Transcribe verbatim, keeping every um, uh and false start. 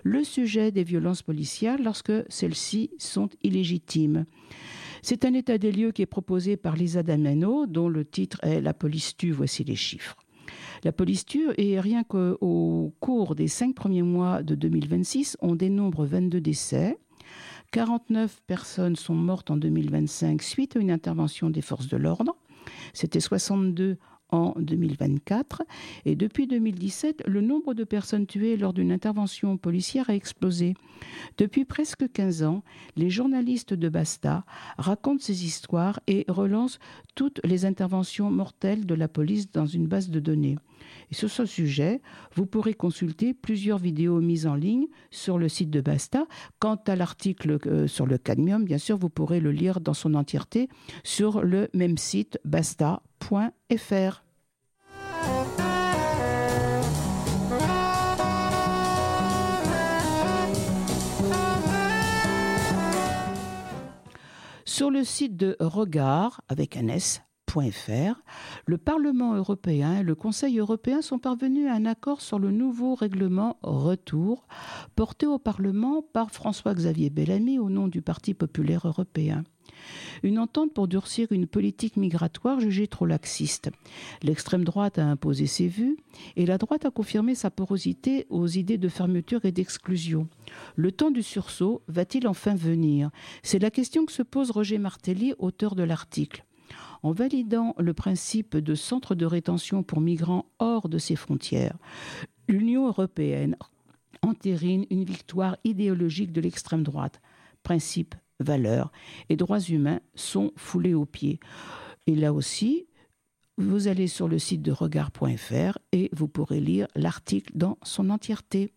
le sujet des violences policières lorsque celles-ci sont illégitimes. C'est un état des lieux qui est proposé par Lisa Damiano, dont le titre est « La police tue, voici les chiffres ». La police tue, et rien qu'au cours des cinq premiers mois de deux mille vingt-six, on dénombre vingt-deux décès. quarante-neuf personnes sont mortes en deux mille vingt-cinq suite à une intervention des forces de l'ordre. C'était soixante-deux en deux mille vingt-quatre. Et depuis deux mille dix-sept, le nombre de personnes tuées lors d'une intervention policière a explosé. Depuis presque quinze ans, les journalistes de Basta racontent ces histoires et relancent toutes les interventions mortelles de la police dans une base de données. Et sur ce sujet, vous pourrez consulter plusieurs vidéos mises en ligne sur le site de Basta. Quant à l'article euh, sur le cadmium, bien sûr, vous pourrez le lire dans son entièreté sur le même site basta point f r. Sur le site de Regard, avec un S, .fr, le Parlement européen et le Conseil européen sont parvenus à un accord sur le nouveau règlement Retour, porté au Parlement par François-Xavier Bellamy au nom du Parti populaire européen. Une entente pour durcir une politique migratoire jugée trop laxiste. L'extrême droite a imposé ses vues et la droite a confirmé sa porosité aux idées de fermeture et d'exclusion. Le temps du sursaut va-t-il enfin venir ? C'est la question que se pose Roger Martelly, auteur de l'article. En validant le principe de centre de rétention pour migrants hors de ses frontières, l'Union européenne entérine une victoire idéologique de l'extrême droite. Principes, valeurs et droits humains sont foulés aux pieds. Et là aussi, vous allez sur le site de regard point f r et vous pourrez lire l'article dans son entièreté.